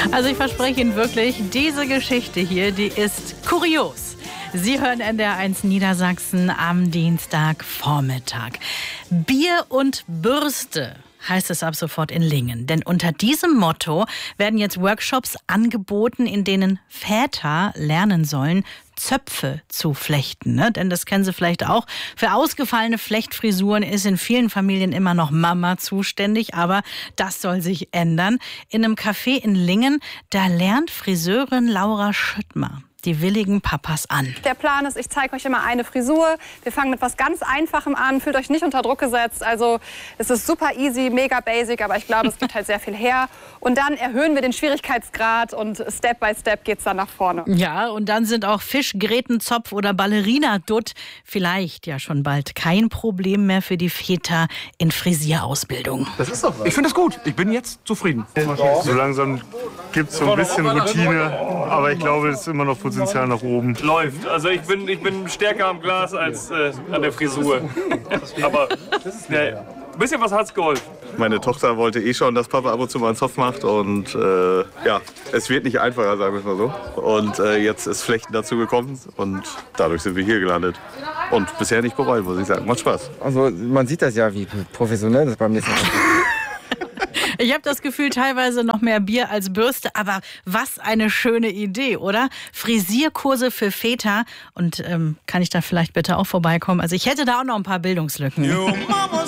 Also ich verspreche Ihnen wirklich, diese Geschichte hier, die ist kurios. Sie hören NDR1 Niedersachsen am Dienstagvormittag. Bier und Bürste heißt es ab sofort in Lingen. Denn unter diesem Motto werden jetzt Workshops angeboten, in denen Väter lernen sollen, Zöpfe zu flechten. Ne? Denn das kennen Sie vielleicht auch. Für ausgefallene Flechtfrisuren ist in vielen Familien immer noch Mama zuständig. Aber das soll sich ändern. In einem Café in Lingen, da lernt Friseurin Laura Schüttmer die willigen Papas an. Der Plan ist, ich zeige euch immer eine Frisur. Wir fangen mit was ganz Einfachem an. Fühlt euch nicht unter Druck gesetzt. Also es ist super easy, mega basic, aber ich glaube, es gibt halt sehr viel her. Und dann erhöhen wir den Schwierigkeitsgrad und Step by Step geht's dann nach vorne. Ja, und dann sind auch Fisch, Grätenzopf oder Ballerina-Dutt vielleicht ja schon bald kein Problem mehr für die Väter in Frisierausbildung. Das ist doch was. Ich finde das gut. Ich bin jetzt zufrieden. So langsam gibt es so ein bisschen Routine, aber ich glaube, es ist immer noch Potenzial nach oben. Läuft. Also ich bin stärker am Glas als an der Frisur. Aber ein bisschen was hat's geholfen. Meine Tochter wollte eh schon, dass Papa ab und zu mal einen Zopf macht. Und ja, es wird nicht einfacher, sagen wir es mal so. Und jetzt ist Flechten dazu gekommen und dadurch sind wir hier gelandet. Und bisher nicht bereuen, muss ich sagen. Macht Spaß. Also man sieht das ja, wie professionell das beim nächsten Mal ist. Ich habe das Gefühl, teilweise noch mehr Bier als Bürste, aber was eine schöne Idee, oder? Frisierkurse für Väter. Und kann ich da vielleicht bitte auch vorbeikommen? Also ich hätte da auch noch ein paar Bildungslücken.